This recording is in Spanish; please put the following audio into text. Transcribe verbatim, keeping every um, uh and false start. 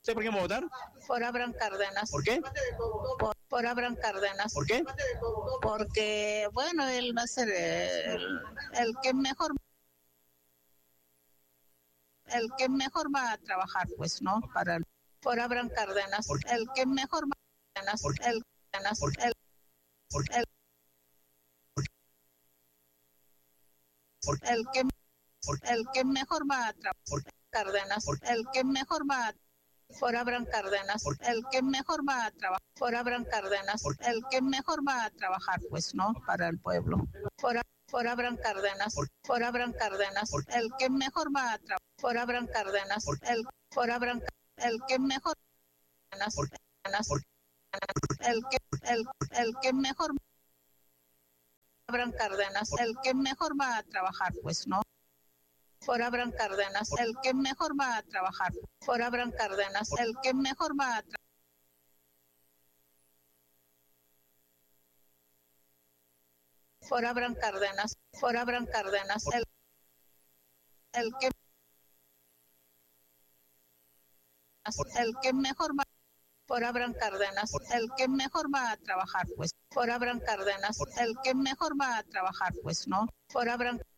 ¿Usted por quién va a votar? Por Abraham Cárdenas. ¿Por qué? Por, por Abraham Cárdenas. ¿Por qué? Porque, bueno, él va a ser el, el que mejor el que mejor va a trabajar, pues, ¿no? Para el, por Abraham Cárdenas. El que mejor va a Cárdenas. El, el, el, el que el que mejor va a trabajar Cárdenas. El que mejor va a por Abraham Cárdenas, el que mejor va a trabajar por Abraham Cárdenas, el que mejor va a trabajar, pues, ¿no? Para el pueblo. Por, por Abraham Cárdenas, por Abraham Cárdenas, el que mejor va a trabajar por Abraham Cárdenas, el por Abraham el que mejor el que el, el que mejor Abraham Cárdenas, el que mejor va a trabajar, pues, ¿no? Por Abraham Cárdenas, el que mejor va a trabajar. Por Abraham Cárdenas, el que mejor va a trabajar. Por Abraham Cárdenas, por Abraham Cárdenas, el, el que el que mejor va por Abraham Cárdenas, el que mejor va a trabajar, pues. Por Abraham Cárdenas, el que mejor va a trabajar, pues, ¿no? Por Abraham